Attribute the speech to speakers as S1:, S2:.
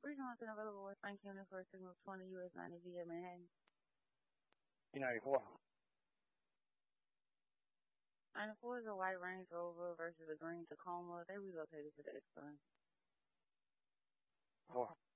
S1: Regional is available with Frank Unit for a signal of 20 US 90 via Manhattan.
S2: E94.
S1: 94 is a white Range Rover versus a green Tacoma. They relocated to the Expo.
S2: 4.